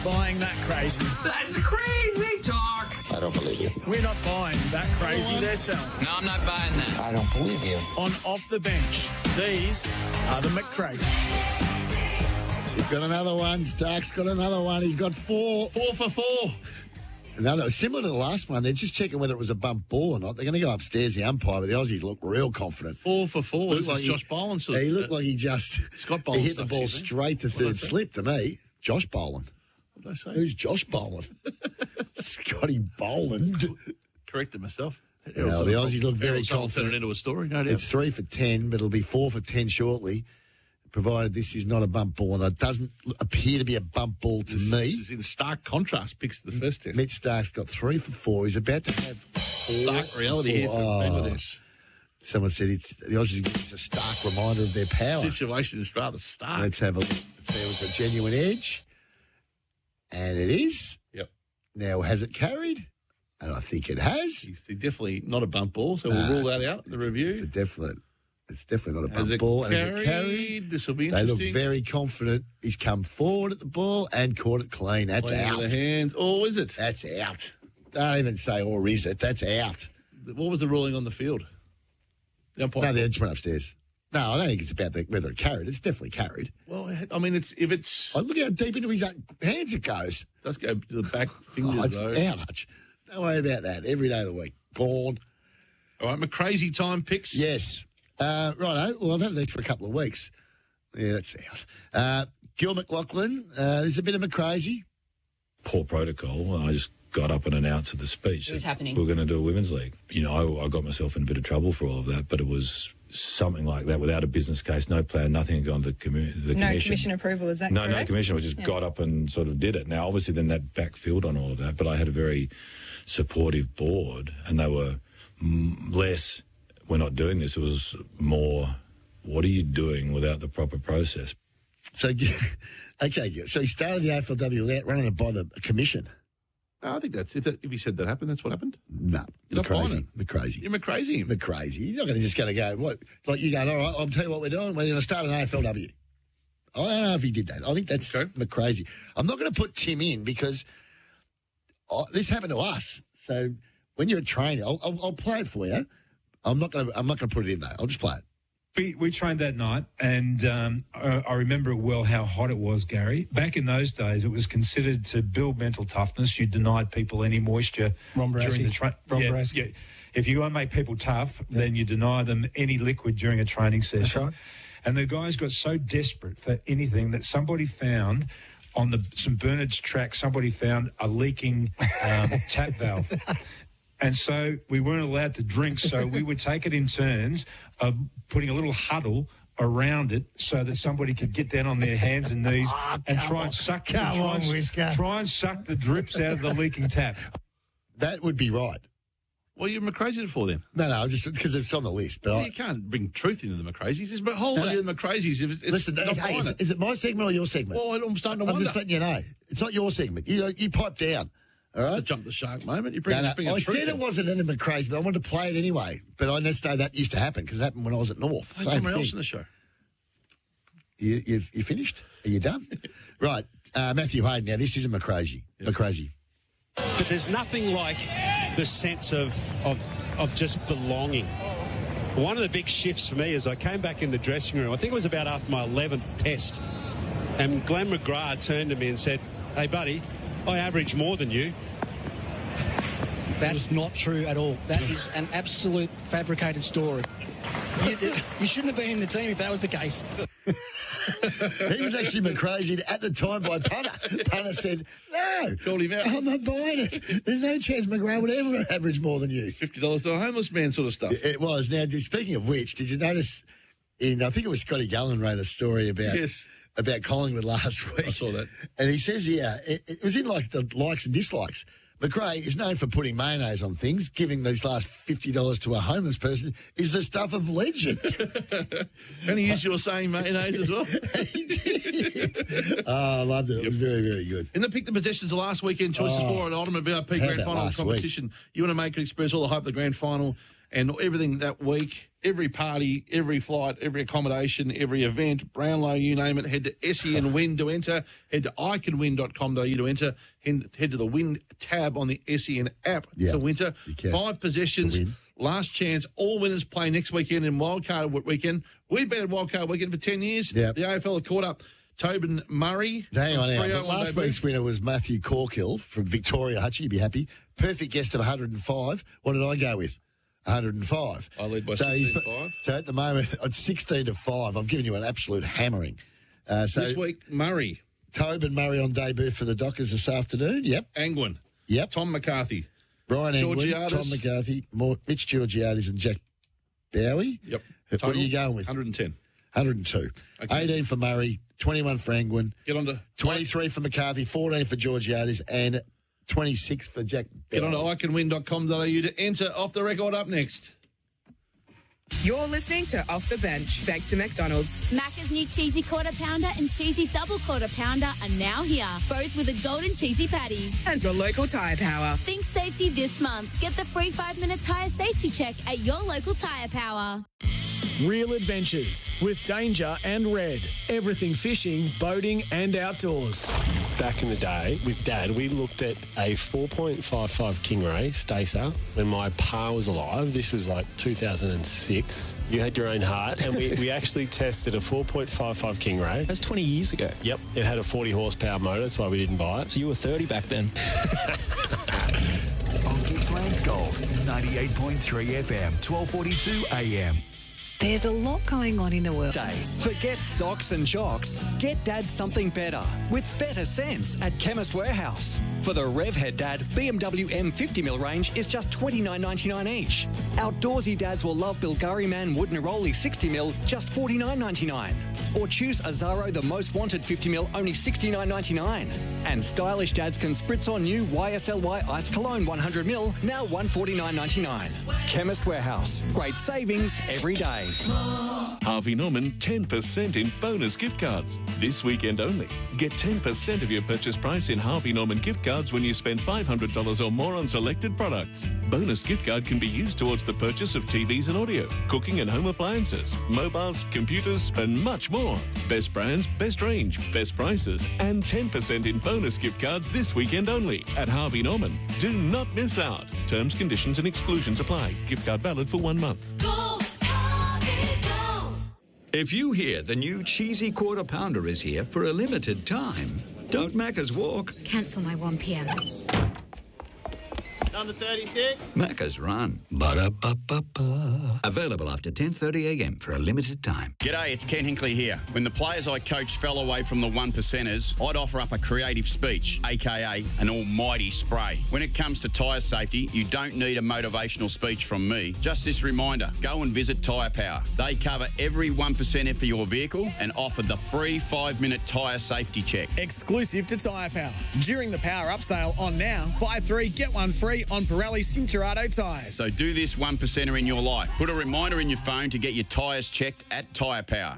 Buying that crazy. That's crazy talk. I don't believe you. We're not buying that crazy they're selling. No, I'm not buying that. I don't believe you. On Off the Bench, these are the McCrazies. He's got another one. Stark's got another one. He's got 4. 4 for 4. Another similar to the last one. They're just checking whether it was a bump ball or not. They're going to go upstairs, the umpire, but the Aussies look real confident. 4 for 4. This Like is Josh Boland. He looked like he just Scott he Boland hit the ball straight to third slip to me. Josh Boland. What did I say? Who's Josh Boland? Scotty Boland. Corrected myself. Well, the Aussies look very confident. Turn it into a story, no doubt. It's 3 for 10, but it'll be 4 for 10 shortly, provided this is not a bump ball. And it doesn't appear to be a bump ball to me. This is in stark contrast, picks the first test. Mitch Stark's got 3 for 4. He's about to have 4 Stark reality here for Bangladesh. Someone said the Aussies give us a stark reminder of their power. Situation is rather stark. Let's have a look. Let's see if it's a genuine edge. And it is. Yep. Now, has it carried? And I think it has. He's definitely not a bump ball, so we'll rule that out in the review. It's definitely not a Has bump ball. And has it carried? This will be They interesting. look very confident. He's come forward at the ball and caught it clean. That's Playing out. with the hands. Oh, is it? That's out. Don't even say, or is it? That's out. What was the ruling on the field? The umpire. No, they just went upstairs. No, I don't think it's about whether it carried. It's definitely carried. Well, I mean, if it's Oh, look how deep into his hands it goes. does go to the back fingers It's though. out. Don't worry about that. Every day of the week. Gone. All right, McCrazy time picks. Yes. Righto. Well, I've had these for a couple of weeks. Yeah, that's out. Gil McLaughlin, there's a bit of McCrazy. Poor protocol. I just got up and announced at the speech It was happening. we're going to do a women's league. You know, I got myself in a bit of trouble for all of that, but it was something like that without a business case, no plan, nothing had gone to the commission. No commission approval, is that No, correct? no commission. We just got up and sort of did it. Now, obviously, then that backfilled on all of that, but I had a very supportive board, and they were less, we're not doing this. It was more, what are you doing without the proper process? So, okay, Gil. So he started the AFLW without running it by the commission. No, I think that's if he said that happened, that's what happened. No, You're not buying McCrazy. it. McCrazy. You're McCrazy. McCrazy. He's not just going to go, what? Like you going, all right, I'll tell you what we're doing. We're going to start an AFLW. I don't know if he did that. I think that's Okay. McCrazy. I'm not going to put Tim in because this happened to us. So when you're a trainer, I'll play it for you. I'm not going to put it in though. I'll just play it. We trained that night, and I remember well how hot it was, Gary. Back in those days, it was considered to build mental toughness. You denied people any moisture during the training. Yeah. If you want to make people tough, then you deny them any liquid during a training session. That's right. And the guys got so desperate for anything that somebody found on the St Bernard's track, somebody found a leaking tap valve. And so we weren't allowed to drink, so we would take it in turns of putting a little huddle around it so that somebody could get down on their hands and knees and try and suck the drips out of the leaking tap. That would be right. Well, you're McCrazy for then. No, just because it's on the list. But You can't bring truth into the McCrazies. There's a whole lot of the McCrazies. If it's listen, not hey, buying it. is it my segment or your segment? Well, I'm starting to I'm wonder. just letting you know. It's not your segment. You pipe down. All It's a right? jump the shark moment. You bring, No, bring a I truth said it in. wasn't an McCrazy, but I wanted to play it anyway. But I just know that used to happen because it happened when I was at North. Find Same someone thing. else in the show. You finished? Are you done? Right. Matthew Hayden. Now, this is a McCrazy. McCrazy. But there's nothing like the sense of just belonging. One of the big shifts for me is I came back in the dressing room, I think it was about after my 11th test, and Glenn McGrath turned to me and said, "Hey, buddy, I average more than you." That's not true at all. That is an absolute fabricated story. You shouldn't have been in the team if that was the case. He was actually McCrazy at the time by Punter. Punter said, no, Called him out. I'm not buying it. There's no chance McGrath would ever average more than you. $50 to a homeless man sort of stuff. It was. Now, speaking of which, did you notice I think it was Scotty Gallen wrote a story about Collingwood last week. I saw that. And he says here, it was in like the likes and dislikes. McRae is known for putting mayonnaise on things. Giving these last $50 to a homeless person is the stuff of legend. And he used your saying mayonnaise as well. He did. Oh, I loved it. It was very, very good. In the Pick the Possessions of last weekend, choices for an Ultimate VIP Grand that Final last competition. You want to make it experience all the hope of the Grand Final and everything that week. Every party, every flight, every accommodation, every event, Brownlow, you name it. Head to SEN Win to enter. Head to iCanWin.com.au to enter. Head to the Win tab on the SEN app to enter. 5 possessions, last chance. All winners play next weekend in Wildcard Weekend. We've been at Wildcard Weekend for 10 years. Yep. The AFL have caught up. Tobin Murray. Hang on now. Freo Last week's winner was Matthew Corkill from Victoria. Hutchie, you'd be happy. Perfect guest of 105. What did I go with? 105. I lead by 16-5. So at the moment, it's 16-5. I've given you an absolute hammering. So this week, Murray. Tobin Murray on debut for the Dockers this afternoon. Yep. Angwin. Yep. Tom McCarthy. Brian Angwin, Georgiades. Tom McCarthy, Mitch Georgiades and Jack Bowie. Yep. What are you going with? 110. 102. Okay. 18 for Murray, 21 for Angwin. Get on to 23 for McCarthy, 14 for Georgiades, and 26 for Jack Bowie. Get on to iCanWin.com.au to enter. Off the Record up next. You're listening to Off the Bench, thanks to McDonald's. Macca's new cheesy quarter pounder and cheesy double quarter pounder are now here, both with a golden cheesy patty. And your local tyre power. Think safety this month. Get the free 5-minute tyre safety check at your local Tyre Power. Real adventures with Danger and Red. Everything fishing, boating and outdoors. Back in the day with Dad, we looked at a 4.55 Stingray Stacer when my pa was alive. This was like 2006. You had your own heart, and we actually tested a 4.55 Stingray. That's 20 years ago. Yep. It had a 40 horsepower motor. That's why we didn't buy it. So you were 30 back then. On Gippsland's Gold, 98.3 FM, 12:42 AM. There's a lot going on in the world. Forget socks and jocks. Get Dad something better with better sense at Chemist Warehouse. For the Revhead Dad, BMW M50mm range is just $29.99 each. Outdoorsy dads will love Bulgari Man Wood Neroli 60mm, just $49.99. Or choose Azaro the Most Wanted 50mm, only $69.99. And stylish dads can spritz on new YSLY Ice Cologne 100ml, now $149.99. Chemist Warehouse. Great savings every day. Harvey Norman 10% in bonus gift cards. This weekend only. Get 10% of your purchase price in Harvey Norman gift cards when you spend $500 or more on selected products. Bonus gift card can be used towards the purchase of TVs and audio, cooking and home appliances, mobiles, computers, and much more. Best brands, best range, best prices, and 10% in bonus gift cards this weekend only at Harvey Norman. Do not miss out. Terms, conditions, and exclusions apply. Gift card valid for 1 month. If you hear the new cheesy quarter pounder is here for a limited time, don't Macca's walk. Cancel my 1 p.m. Number 36. Macca's run. Ba-da-ba-ba-ba. Available after 10:30 a.m. for a limited time. G'day, it's Ken Hinkley here. When the players I coached fell away from the 1%ers, I'd offer up a creative speech, a.k.a. an almighty spray. When it comes to tyre safety, you don't need a motivational speech from me. Just this reminder, go and visit Tyre Power. They cover every 1%er for your vehicle and offer the free 5-minute tyre safety check. Exclusive to Tyre Power. During the Power Up sale on now, buy 3, get 1 free on Pirelli Cinturato tyres. So do this 1%er in your life. Put a reminder in your phone to get your tyres checked at Tyre Power.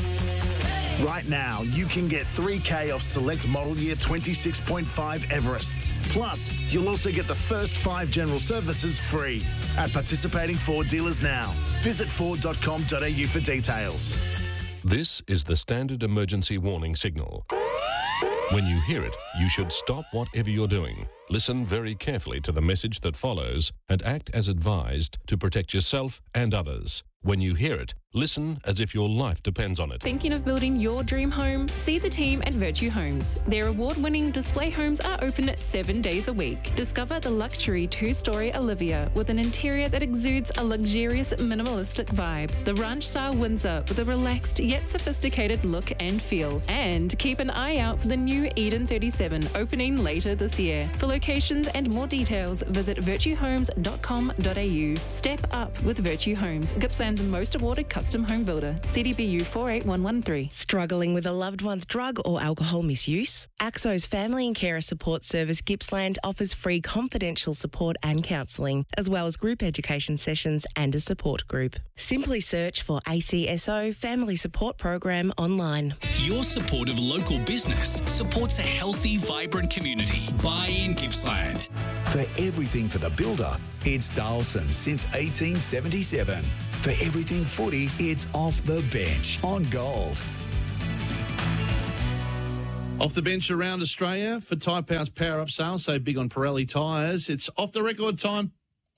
Right now, you can get 3K off select model year 26.5 Everests. Plus, you'll also get the first 5 general services free at participating Ford dealers now. Visit Ford.com.au for details. This is the standard emergency warning signal. When you hear it, you should stop whatever you're doing. Listen very carefully to the message that follows and act as advised to protect yourself and others. When you hear it, listen as if your life depends on it. Thinking of building your dream home? See the team at Virtue Homes. Their award-winning display homes are open 7 days a week. Discover the luxury 2-story Olivia with an interior that exudes a luxurious minimalistic vibe. The ranch-style Windsor with a relaxed yet sophisticated look and feel. And keep an eye out for the new Eden 37 opening later this year. For locations and more details, visit virtuehomes.com.au. Step up with Virtue Homes, Gippsland's most awarded custom home builder. CDBU 48113. Struggling with a loved one's drug or alcohol misuse? AXO's Family and Carer Support Service Gippsland offers free confidential support and counselling, as well as group education sessions and a support group. Simply search for ACSO Family Support Program online. Your support of local business supports a healthy, vibrant community. Buy in Gippsland. For everything for the builder, it's Darlson since 1877. For everything footy, it's Off the Bench on Gold. Off the bench around Australia for Tyre Power's Power Up sale, so big on Pirelli tyres. It's off the record time.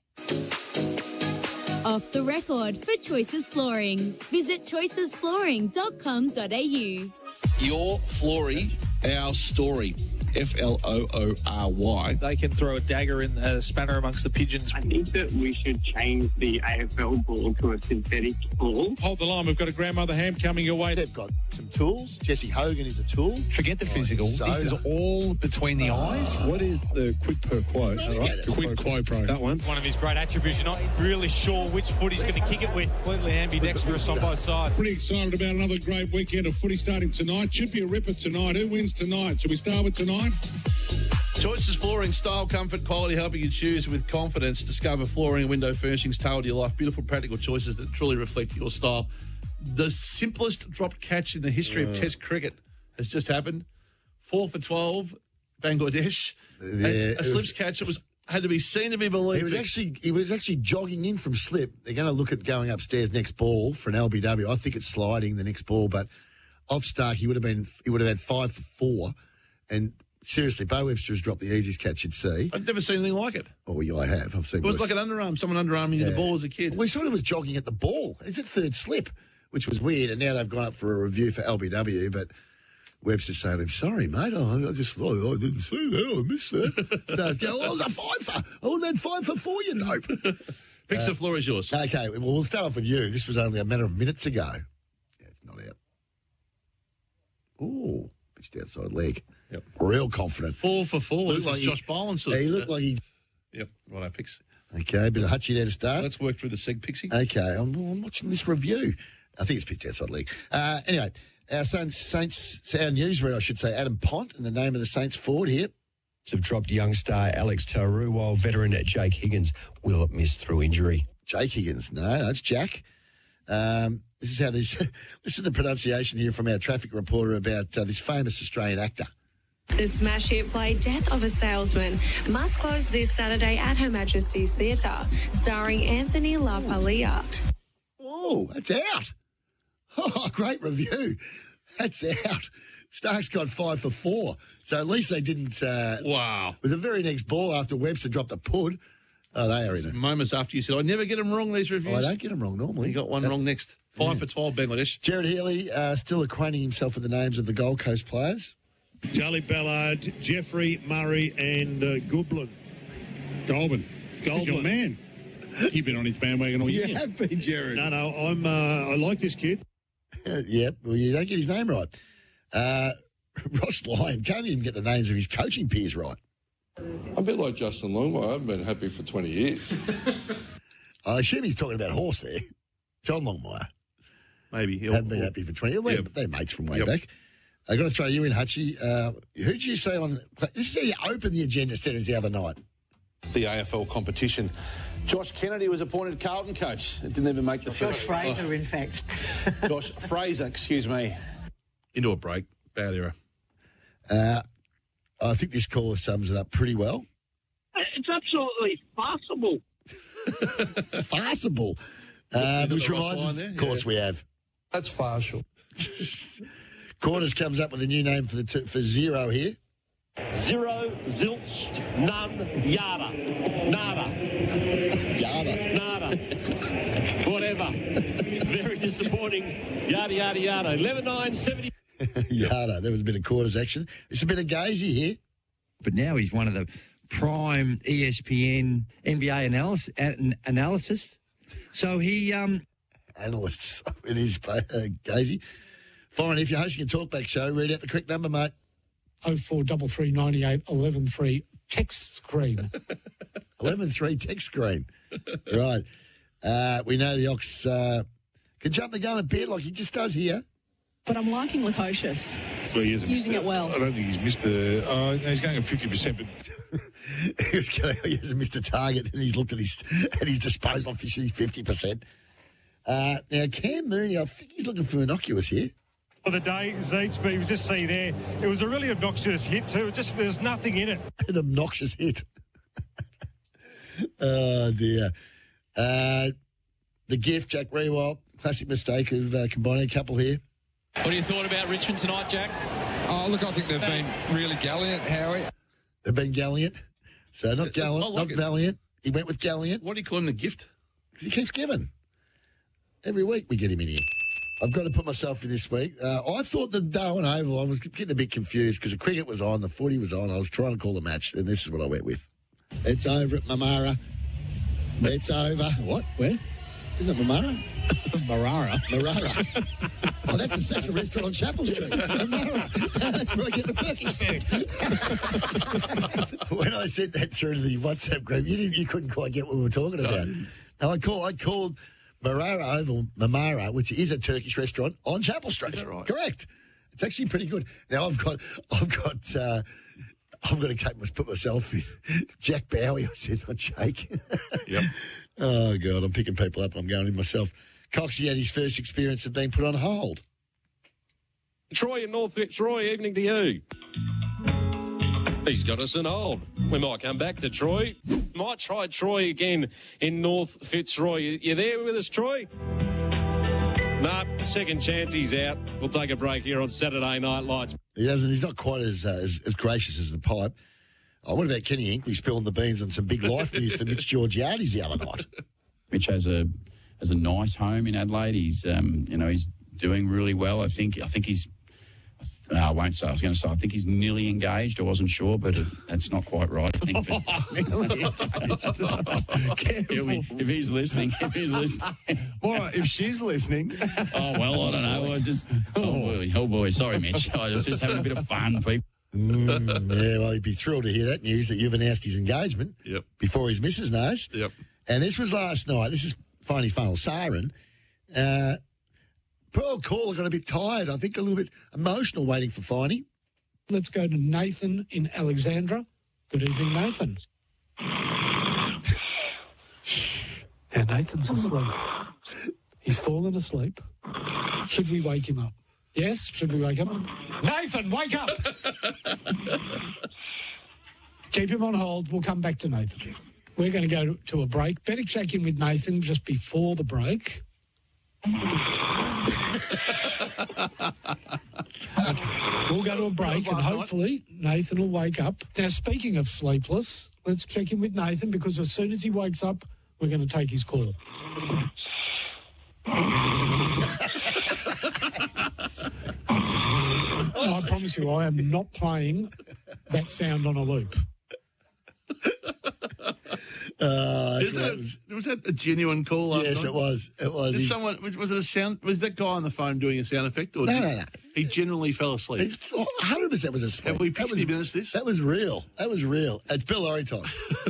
Off the record for Choices Flooring. Visit choicesflooring.com.au. Your Floory, our story. Floory. They can throw a dagger in a spanner amongst the pigeons. I think that we should change the AFL ball to a synthetic ball. Hold the line. We've got a grandmother ham coming your way. They've got some tools. Jesse Hogan is a tool. Forget the physical. This is all between the eyes. What is the quid per quote? Quid quo pro. That one. One of his great attributes, you're not really sure which foot he's going to kick it with. Completely ambidextrous on both sides. Pretty excited about another great weekend of footy starting tonight. Should be a ripper tonight. Who wins tonight? Should we start with tonight? Choices Flooring, style, comfort, quality, helping you choose with confidence. Discover flooring and window furnishings tailored to your life. Beautiful, practical choices that truly reflect your style. The simplest dropped catch in the history of Test cricket has just happened. 4 for 12, Bangladesh. Yeah, a slips catch that had to be seen to be believed. He was actually jogging in from slip. They're going to look at going upstairs next ball for an LBW. I think it's sliding the next ball, but off Stark he would have had 5 for 4. And seriously, Bo Webster has dropped the easiest catch you'd see. I've never seen anything like it. Oh, yeah, I have. I've seen it. Was like an underarm, someone underarming the ball as a kid. Well, he sort of was jogging at the ball. It's a third slip, which was weird. And now they've gone up for a review for LBW, but Webster's saying to him, sorry, mate, I didn't see that. I missed that. Starts going, it was a 5 for. I would have had 5 for 4, you dope. Picks the floor is yours. Okay, well, we'll start off with you. This was only a matter of minutes ago. Yeah, it's not out. Ooh, pitched outside leg. Yep. Real confident. 4 for 4. This like is Josh Boland. He looked like he... Yep, right, picks. Okay, a bit of Hutchie there to start. Let's work through the seg, Pixie. Okay, I'm watching this review. I think it's pitched outside leg. Anyway, our our newsreader, I should say, Adam Pont, and the name of the Saints forward here. Have dropped young star Alex Tauru, while veteran Jake Higgins will miss through injury. Jake Higgins, no, it's Jack. This is how these. Listen to the pronunciation here from our traffic reporter about this famous Australian actor. The smash hit play Death of a Salesman must close this Saturday at Her Majesty's Theatre, starring Anthony LaPaglia. Oh, that's out. Oh, great review. That's out. Stark's got 5 for 4. So at least they didn't... wow. It was the very next ball after Webster dropped a pud. Oh, they are in it. Moments after you said, I never get them wrong, these reviews. Oh, I don't get them wrong normally. You got one wrong next. 5 for 12, Bangladesh. Jared Healy still acquainting himself with the names of the Gold Coast players. Charlie Ballard, Jeffrey Murray, and Goulburn. Goulburn. Your man. You've been on his bandwagon all year. You have been, Jared. No, I like this kid. Yeah, well, you don't get his name right. Ross Lyon can't even get the names of his coaching peers right. A bit like Justin Longmire. I've been happy for 20 years. I assume he's talking about horse there. John Longmire. Maybe. Haven't been happy for 20 years. They're mates from way back. I've got to throw you in, Hutchie. Who did you say on... This is how you opened the agenda setters the other night. The AFL competition. Josh Kennedy was appointed Carlton coach. It didn't even make the Josh Fraser, in fact. Josh Fraser, excuse me. Into a break. Bad error. I think this caller sums it up pretty well. It's absolutely farcical. Farcical. Which reminds us, of course, we have. That's farcical. Quarters comes up with a new name for zero here. Zero, zilch, none, yada. Nada. Yada. Nada. Whatever. Very disappointing. Yada, yada, yada. 11-9-70. Yada. There was a bit of quarters action. It's a bit of Gazy here. But now he's one of the prime ESPN NBA analysis. So he... Analysts. It is Gazy. Fine, if you're hosting a talkback show, read out the correct number, mate. 0433 98 11 text screen. 11-3 text screen. Right. We know the Ox can jump the gun a bit like he just does here. But I'm liking Lukosius. Well, he hasn't using it well. I don't think he's missed he's going at 50%, but... he hasn't missed a target, and he's looked at his disposal officially 50%. Now, Cam Mooney, I think he's looking for innocuous here. For the day, Zeets, but you just see there, it was a really obnoxious hit too. There's nothing in it. An obnoxious hit. Oh, dear. The gift, Jack Rewalt, classic mistake of combining a couple here. What do you thought about Richmond tonight, Jack? Oh, look, I think they've been really gallant, Howie. They've been gallant. So not gallant, I like not valiant. He went with gallant. What do you call him, the gift? He keeps giving. Every week we get him in here. I've got to put myself in this week. I thought the Darwin Oval, I was getting a bit confused because the cricket was on, the footy was on. I was trying to call the match, and this is what I went with. It's over at Mamara. It's over. What? Where? Isn't it Mamara? Marara. Oh, that's a restaurant on Chapel Street. Mamara. That's where I get my Turkish food. When I sent that through the WhatsApp group, you couldn't quite get what we were talking about. No, I called Marara Oval Mamara, which is a Turkish restaurant on Chapel Street. Is that right? Correct. It's actually pretty good. Now I've got to put myself in. Jack Bowie, I said, not Jake. Yep. Oh, God, I'm picking people up. I'm going in myself. Coxie had his first experience of being put on hold. Troy in North Fitzroy, evening to you. He's got us on hold. We might come back to Troy. Might try Troy again in North Fitzroy. You there with us, Troy? No, second chance, he's out. We'll take a break here on Saturday Night Lights. He's not quite as gracious as the pipe. Oh, what about Kenny Hinkley spilling the beans on some big life news for Mitch Georgiades the other night? Mitch has a nice home in Adelaide. He's he's doing really well. I think he's. I won't say. I was going to say I think he's nearly engaged. I wasn't sure, but that's not quite right. I think. If he's listening, Well, if she's listening. Oh well, I don't know. Oh boy. Sorry, Mitch. I was just having a bit of fun, people. Yeah, well, he'd be thrilled to hear that news that you've announced his engagement before his missus knows. Yep. And this was last night. This is Finey's final siren. Poor old caller got a bit tired. I think a little bit emotional waiting for Finey. Let's go to Nathan in Alexandra. Good evening, Nathan. Now, Nathan's asleep. He's fallen asleep. Should we wake him up? Yes? Should we wake him up? Nathan, wake up! Keep him on hold. We'll come back to Nathan. We're going to go to a break. Better check in with Nathan just before the break. Okay. We'll go to a break and hopefully Nathan will wake up. Now, speaking of sleepless, let's check in with Nathan because as soon as he wakes up, we're going to take his call. I promise you, I am not playing that sound on a loop. Was that a genuine call last night? Yes, it was. It was. Was it a sound? Was that guy on the phone doing a sound effect? Or No. He genuinely fell asleep. 100% was asleep. Have we pitched him into this? That was real. It's Bill Lorry time.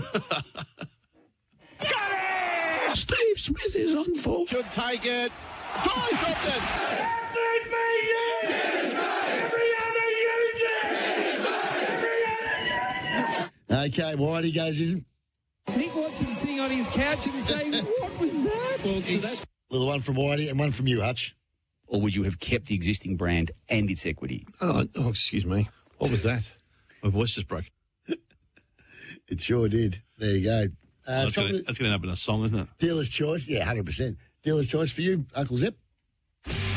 Steve Smith is on full. Should take it. Try dropped it. Okay, Whitey goes in. Nick Watson sitting on his couch and saying, what was that? Well, little one from Whitey and one from you, Hutch. Or would you have kept the existing brand and its equity? Oh, excuse me. What was that? My voice just broke. It sure did. There you go. That's going to end up in a song, isn't it? Dealer's choice. Yeah, 100%. Dealer's choice for you, Uncle Zip.